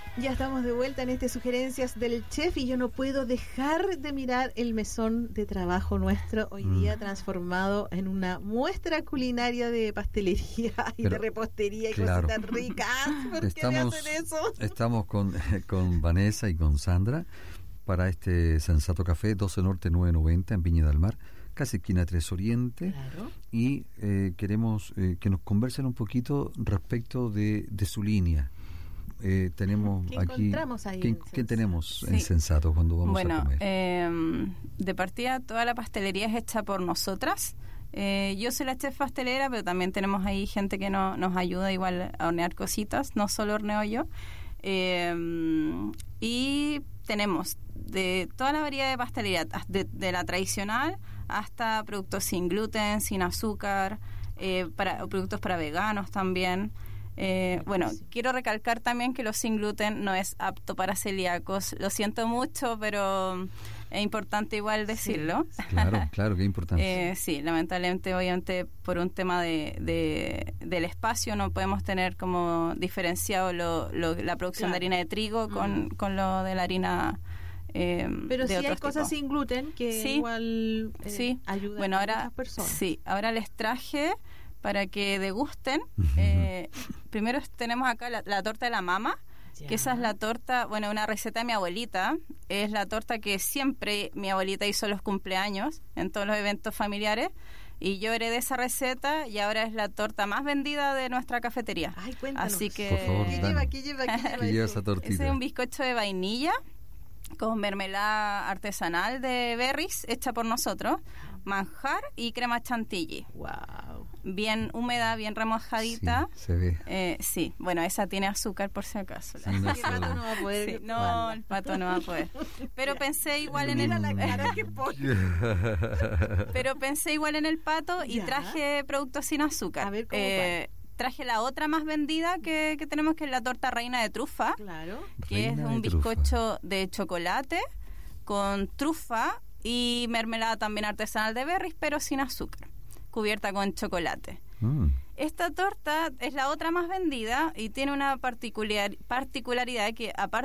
Ya estamos de vuelta en este Sugerencias del Chef y yo no puedo dejar de mirar el mesón de trabajo nuestro hoy día transformado en una muestra culinaria de pastelería y de repostería y cositas ricas. ¿Por qué me hacen eso? Estamos con Vanessa y con Sandra para este Sensato Café, 12 Norte 990 en Viña del Mar, casi esquina 3 Oriente. Claro. Y queremos que nos conversen un poquito respecto de su línea. Tenemos ¿Qué aquí encontramos ahí ¿qué tenemos en Sensato cuando vamos a comer? De partida toda la pastelería es hecha por nosotras. Yo soy la chef pastelera, pero también tenemos ahí gente que nos ayuda igual a hornear cositas, no solo horneo yo. Y tenemos de toda la variedad de pastelería, de la tradicional hasta productos sin gluten, sin azúcar, productos para veganos también. Quiero recalcar también que los sin gluten no es apto para celíacos. Lo siento mucho, pero es importante igual decirlo. Sí. Claro que es importante. Sí, lamentablemente, obviamente, por un tema del espacio no podemos tener como diferenciado la producción de harina de trigo con lo de la harina pero sí hay cosas sin gluten que igual ayudan a otras personas. Sí, ahora les traje para que degusten. Primero tenemos acá la torta de la mama, que esa es la torta, una receta de mi abuelita. Es la torta que siempre mi abuelita hizo en los cumpleaños, en todos los eventos familiares, y yo heredé esa receta y ahora es la torta más vendida de nuestra cafetería. Ay, cuéntanos. Así que, por favor, ¿Qué lleva esa tortita? Ese es un bizcocho de vainilla con mermelada artesanal de berries hecha por nosotros, manjar y crema chantilly. Wow. Bien húmeda, bien remojadita. Sí, se ve. Sí, esa tiene azúcar por si acaso. Sí, El pato no va a poder. Sí, no, el pato no va a poder. Pero pensé igual en el Pero pensé igual en el pato y traje productos sin azúcar. A ver, ¿cómo traje la otra más vendida que tenemos, que es la torta reina de trufa. Claro. Que es un bizcocho de chocolate con trufa y mermelada también artesanal de berries, pero sin azúcar, cubierta con chocolate. Esta torta es la otra más vendida y tiene una particularidad que, aparte